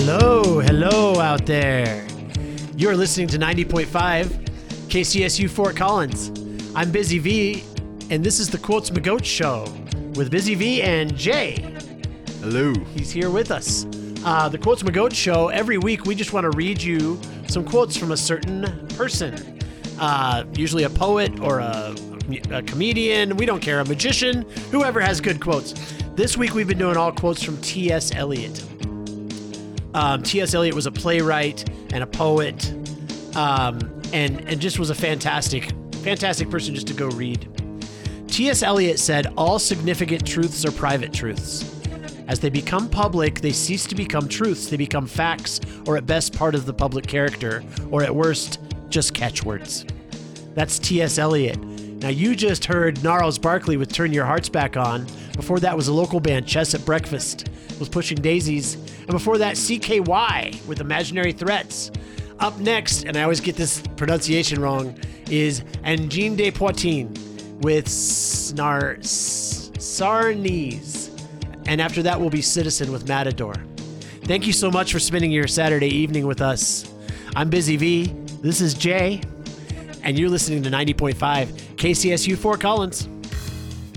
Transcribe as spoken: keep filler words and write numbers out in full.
Hello, hello out there. You're listening to ninety point five K C S U Fort Collins. I'm Busy V, and this is the Quotes McGoat Show with Busy V and Jay. Hello. He's here with us. Uh, the Quotes McGoat Show, every week we just want to read you some quotes from a certain person. Uh, usually a poet or a, a comedian, we don't care, a magician, whoever has good quotes. This week we've been doing all quotes from T S Eliot. Um, T S Eliot was a playwright and a poet, um, and, and just was a fantastic, fantastic person just to go read. T S Eliot said, "All significant truths are private truths. As they become public, they cease to become truths. They become facts, or at best part of the public character, or at worst, just catchwords." That's T S Eliot. Now you just heard Gnarls Barkley with Turn Your Hearts Back On. Before that was a local band, Chess at Breakfast, was Pushing Daisies. And before that, C K Y with Imaginary Threats. Up next, and I always get this pronunciation wrong, is Engine de Poitin with Snar Sarnes. And after that will be Citizen with Matador. Thank you so much for spending your Saturday evening with us. I'm Busy V. This is Jay. And you're listening to ninety point five K C S U Fort Collins.